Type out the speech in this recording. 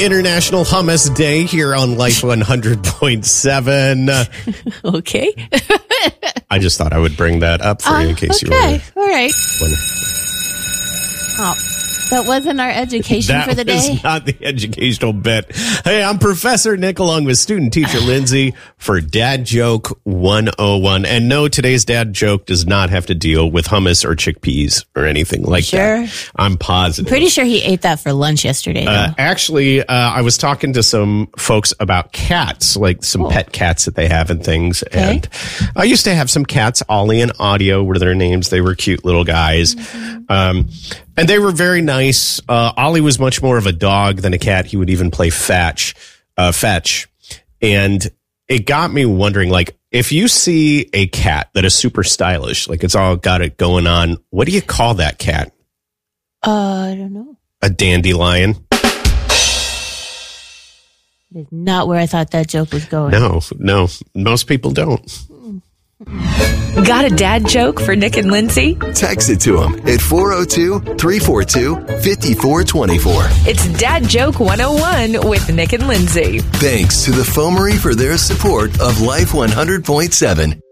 International Hummus Day here on Life 100.7. Okay. I just thought I would bring that up for you in case you were. Okay, all right. Oh, that wasn't our education for the day? That was not the educational bit. Hey, I'm Professor Nick along with student teacher Lindsay for Dad Joke 101. And no, today's dad joke does not have to deal with hummus or chickpeas or anything like that. I'm positive. Pretty sure he ate that for lunch yesterday. Actually, I was talking to some folks about cats, like some pet cats that they have and things. Okay. And I used to have some cats. Ollie and Audio were their names. They were cute little guys. And they were very nice. Ollie was much more of a dog than a cat. He would even play fetch. And it got me wondering, like, if you see a cat that is super stylish, like it's all got it going on, what do you call that cat? I don't know. A dandelion? That is not where I thought that joke was going. No, most people don't. Got a dad joke for Nick and Lindsay? Text it to them at 402-342-5424. It's Dad Joke 101 with Nick and Lindsay. Thanks to the Foamery for their support of Life 100.7.